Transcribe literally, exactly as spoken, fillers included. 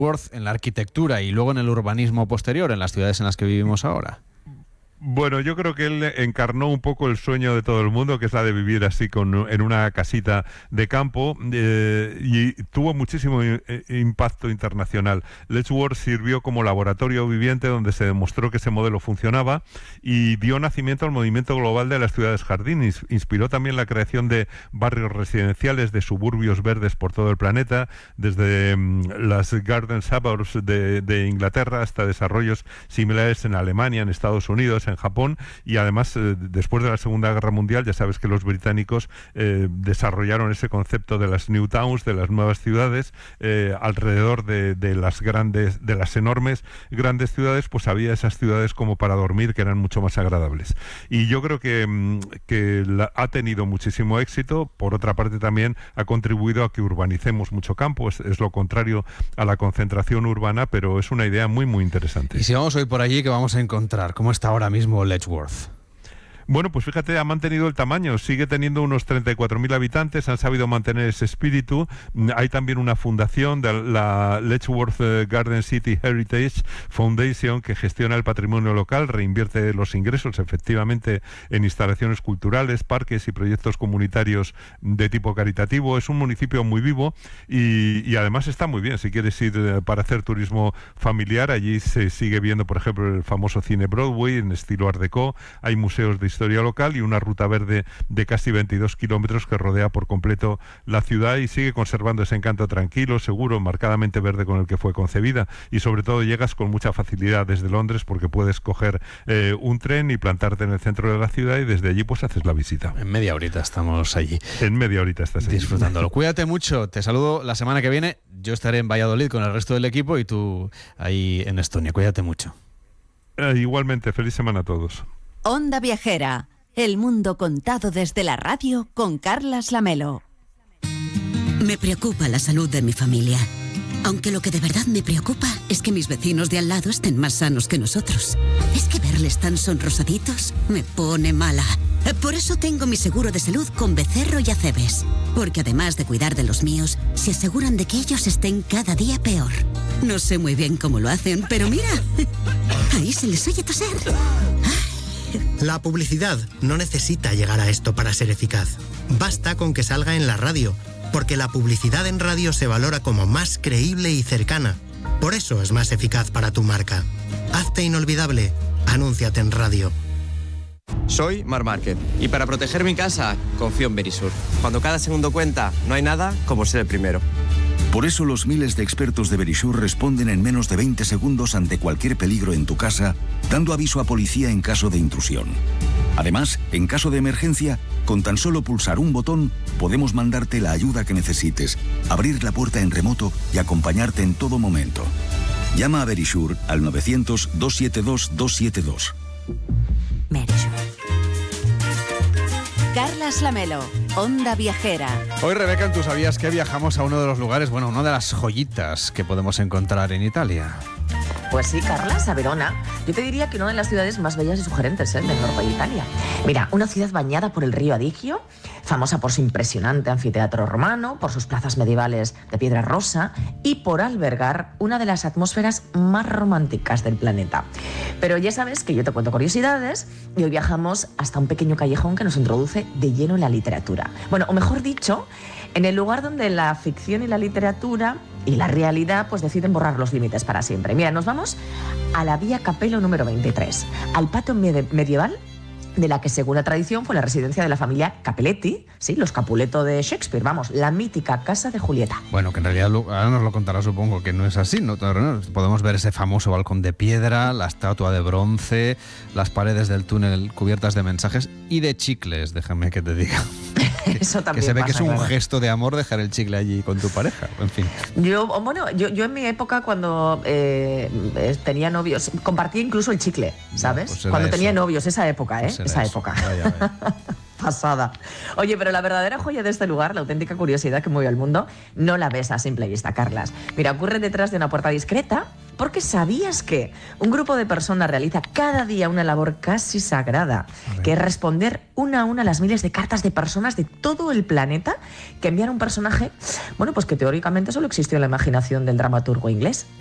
Worth en la arquitectura y luego en el urbanismo posterior, en las ciudades en las que vivimos ahora? Bueno, yo creo que él encarnó un poco el sueño de todo el mundo, que es la de vivir así con, en una casita de campo, eh, y tuvo muchísimo eh, impacto internacional. Letchworth sirvió como laboratorio viviente donde se demostró que ese modelo funcionaba y dio nacimiento al movimiento global de las ciudades jardín. Inspiró también la creación de barrios residenciales, de suburbios verdes por todo el planeta, desde um, las Garden Suburbs de, de Inglaterra hasta desarrollos similares en Alemania, en Estados Unidos, en Japón, y además eh, después de la Segunda Guerra Mundial ya sabes que los británicos eh, desarrollaron ese concepto de las new towns, de las nuevas ciudades, eh, alrededor de, de las grandes, de las enormes grandes ciudades, pues había esas ciudades como para dormir que eran mucho más agradables. Y yo creo que, que la, ha tenido muchísimo éxito. Por otra parte también ha contribuido a que urbanicemos mucho campo, es, es lo contrario a la concentración urbana, pero es una idea muy muy interesante. Y si vamos hoy por allí, ¿qué vamos a encontrar? ¿Cómo está ahora mismo Letchworth? Bueno, pues fíjate, ha mantenido el tamaño, sigue teniendo unos treinta y cuatro mil habitantes, han sabido mantener ese espíritu. Hay también una fundación, de la Letchworth Garden City Heritage Foundation, que gestiona el patrimonio local, reinvierte los ingresos efectivamente en instalaciones culturales, parques y proyectos comunitarios de tipo caritativo. Es un municipio muy vivo y, y además está muy bien. Si quieres ir para hacer turismo familiar, allí se sigue viendo, por ejemplo, el famoso cine Broadway en estilo Art Deco, hay museos de historia local y una ruta verde de casi veintidós kilómetros que rodea por completo la ciudad y sigue conservando ese encanto tranquilo, seguro, marcadamente verde con el que fue concebida, y sobre todo llegas con mucha facilidad desde Londres porque puedes coger eh, un tren y plantarte en el centro de la ciudad y desde allí pues haces la visita. En media horita estamos allí. En media horita estás allí. Disfrutándolo. Cuídate mucho, te saludo la semana que viene, yo estaré en Valladolid con el resto del equipo y tú ahí en Estonia. Cuídate mucho. Eh, igualmente, feliz semana a todos. Onda Viajera, el mundo contado desde la radio con Carlas Lamelo. Me preocupa la salud de mi familia. Aunque lo que de verdad me preocupa es que mis vecinos de al lado estén más sanos que nosotros. Es que verles tan sonrosaditos me pone mala. Por eso tengo mi seguro de salud con Becerro y Acebes. Porque además de cuidar de los míos, se aseguran de que ellos estén cada día peor. No sé muy bien cómo lo hacen, pero mira, ahí se les oye toser. La publicidad no necesita llegar a esto para ser eficaz. Basta con que salga en la radio, porque la publicidad en radio se valora como más creíble y cercana. Por eso es más eficaz para tu marca. Hazte inolvidable. Anúnciate en radio. Soy Mar Márquez y para proteger mi casa confío en Verisur. Cuando cada segundo cuenta, no hay nada como ser el primero. Por eso los miles de expertos de Verisur responden en menos de veinte segundos ante cualquier peligro en tu casa, dando aviso a policía en caso de intrusión. Además, en caso de emergencia, con tan solo pulsar un botón, podemos mandarte la ayuda que necesites, abrir la puerta en remoto y acompañarte en todo momento. Llama a Verisur al novecientos, doscientos setenta y dos, doscientos setenta y dos. Verisur. Carlas Lamelo, Onda Viajera. Hoy, Rebeca, ¿tú sabías que viajamos a uno de los lugares, bueno, una de las joyitas que podemos encontrar en Italia? Pues sí, Carlas, a Verona. Yo te diría que una de las ciudades más bellas y sugerentes, ¿eh?, del norte de Italia. Mira, una ciudad bañada por el río Adigio, famosa por su impresionante anfiteatro romano, por sus plazas medievales de piedra rosa y por albergar una de las atmósferas más románticas del planeta. Pero ya sabes que yo te cuento curiosidades y hoy viajamos hasta un pequeño callejón que nos introduce de lleno en la literatura. Bueno, o mejor dicho, en el lugar donde la ficción y la literatura y la realidad pues deciden borrar los límites para siempre. Mira, nos vamos a la Vía Capello número veintitrés, al patio medieval de la que según la tradición fue la residencia de la familia Cappelletti, sí, los Capuleto de Shakespeare, vamos, la mítica casa de Julieta. Bueno, que en realidad ahora nos lo contará, supongo que no es así, ¿no? Podemos ver ese famoso balcón de piedra, la estatua de bronce, las paredes del túnel cubiertas de mensajes y de chicles, déjame que te diga. Eso también que se ve pasa, que es un claro. gesto de amor dejar el chicle allí con tu pareja, en fin. Yo, bueno, yo, yo en mi época cuando eh, tenía novios, compartía incluso el chicle, ¿sabes? No, pues cuando eso. tenía novios, esa época, ¿eh? Pues esa eso. época. Vaya, vaya. Pasada. Oye, pero la verdadera joya de este lugar, la auténtica curiosidad que mueve al mundo, no la ves a simple vista, Carlas. Mira, ocurre detrás de una puerta discreta, porque ¿sabías que un grupo de personas realiza cada día una labor casi sagrada, que es responder una a una las miles de cartas de personas de todo el planeta que envían un personaje, bueno, pues que teóricamente solo existió en la imaginación del dramaturgo inglés?